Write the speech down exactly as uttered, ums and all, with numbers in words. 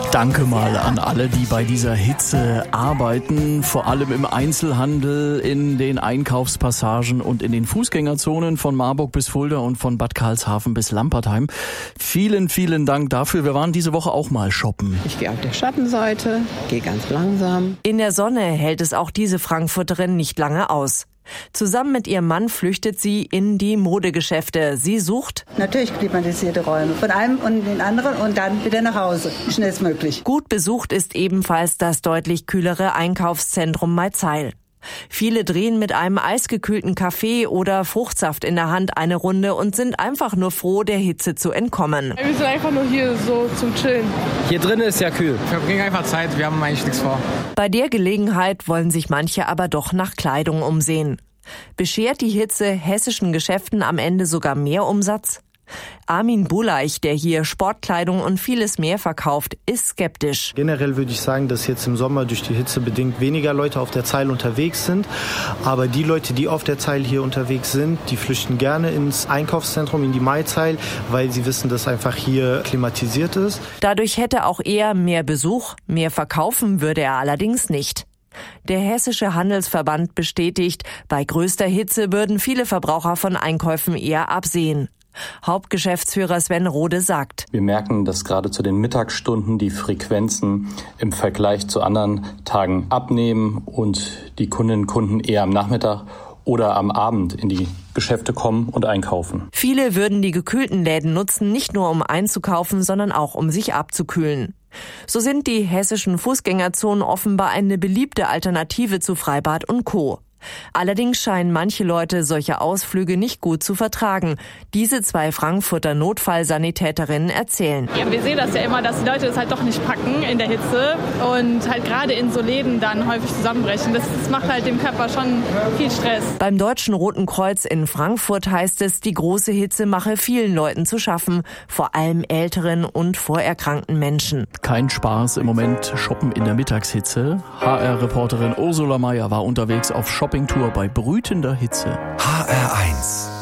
Danke mal an alle, die bei dieser Hitze arbeiten, vor allem im Einzelhandel, in den Einkaufspassagen und in den Fußgängerzonen von Marburg bis Fulda und von Bad Karlshafen bis Lampertheim. Vielen, vielen Dank dafür. Wir waren diese Woche auch mal shoppen. Ich gehe auf der Schattenseite, gehe ganz langsam. In der Sonne hält es auch diese Frankfurterin nicht lange aus. Zusammen mit ihrem Mann flüchtet sie in die Modegeschäfte. Sie sucht natürlich klimatisierte Räume, von einem und den anderen und dann wieder nach Hause, schnellstmöglich. Gut besucht ist ebenfalls das deutlich kühlere Einkaufszentrum Maizheil. Viele drehen mit einem eisgekühlten Kaffee oder Fruchtsaft in der Hand eine Runde und sind einfach nur froh, der Hitze zu entkommen. Wir sind einfach nur hier so zum Chillen. Hier drin ist ja kühl. Wir verbringen einfach Zeit, wir haben eigentlich nichts vor. Bei der Gelegenheit wollen sich manche aber doch nach Kleidung umsehen. Beschert die Hitze hessischen Geschäften am Ende sogar mehr Umsatz? Armin Buleich, der hier Sportkleidung und vieles mehr verkauft, ist skeptisch. Generell würde ich sagen, dass jetzt im Sommer durch die Hitze bedingt weniger Leute auf der Zeil unterwegs sind. Aber die Leute, die auf der Zeil hier unterwegs sind, die flüchten gerne ins Einkaufszentrum, in die Maizeil, weil sie wissen, dass einfach hier klimatisiert ist. Dadurch hätte auch er mehr Besuch, mehr verkaufen würde er allerdings nicht. Der Hessische Handelsverband bestätigt, bei größter Hitze würden viele Verbraucher von Einkäufen eher absehen. Hauptgeschäftsführer Sven Rode sagt: Wir merken, dass gerade zu den Mittagsstunden die Frequenzen im Vergleich zu anderen Tagen abnehmen und die Kundinnen und Kunden eher am Nachmittag oder am Abend in die Geschäfte kommen und einkaufen. Viele würden die gekühlten Läden nutzen, nicht nur um einzukaufen, sondern auch um sich abzukühlen. So sind die hessischen Fußgängerzonen offenbar eine beliebte Alternative zu Freibad und Co. Allerdings scheinen manche Leute solche Ausflüge nicht gut zu vertragen. Diese zwei Frankfurter Notfallsanitäterinnen erzählen. Ja, wir sehen das ja immer, dass die Leute das halt doch nicht packen in der Hitze und halt gerade in so Läden dann häufig zusammenbrechen. Das, das macht halt dem Körper schon viel Stress. Beim Deutschen Roten Kreuz in Frankfurt heißt es, die große Hitze mache vielen Leuten zu schaffen, vor allem älteren und vorerkrankten Menschen. Kein Spaß im Moment, shoppen in der Mittagshitze. H R-Reporterin Ursula Meier war unterwegs auf Shoppingtour bei brütender Hitze. H R eins